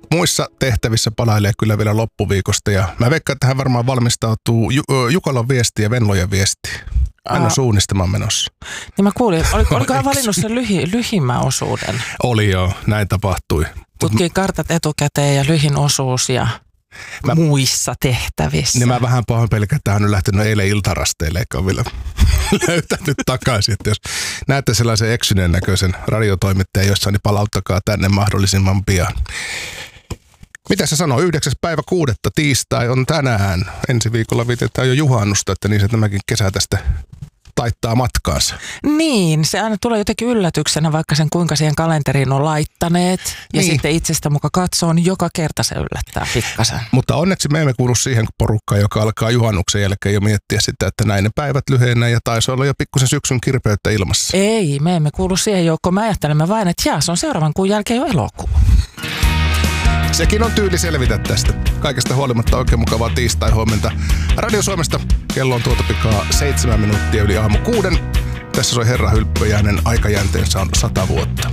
muissa tehtävissä palailee kyllä vielä loppuviikosta ja mä veikkaan, että hän varmaan valmistautuu Jukolan viesti ja Venlojen viesti. Hän on suunnistamaan menossa. Niin mä kuulin, oliko hän valinnut sen lyhimmän osuuden? Oli joo, näin tapahtui. Tutkii kartat etukäteen ja lyhin osuus ja muissa tehtävissä. Niin mä vähän pahoin pelkään, että hän on lähtenyt eilen iltarasteille, eikä ole vielä löytänyt takaisin. Että jos näette sellaisen eksyneen näköisen radiotoimittajan jossain, niin palauttakaa tänne mahdollisimman pian. Mitä se sanoo? 9.6. tiistai on tänään. Ensi viikolla vietetään jo juhannusta, että niin se tämäkin kesä tästä taittaa matkaansa. Niin, se aina tulee jotenkin yllätyksenä, vaikka sen kuinka siihen kalenteriin on laittaneet. Ja niin. Sitten itsestä muka katsoo, niin joka kerta se yllättää pikkasen. Mutta onneksi me emme kuulu siihen porukkaan, joka alkaa juhannuksen jälkeen jo miettiä sitä, että näin ne päivät lyhenee ja taisi olla jo pikkusen syksyn kirpeyttä ilmassa. Ei, me emme kuulu siihen joukkoon. Me ajattelemme vain, että se on seuraavan kuun jälkeen jo elokuu. Sekin on tyyli selvitä tästä. Kaikesta huolimatta oikein mukavaa tiistai-huomenta. Radio Suomesta kello on tuota pikaa 7 minuuttia yli aamu 6. Tässä soi Herra Hylppöjä, hänen aikajänteensä on 100 vuotta.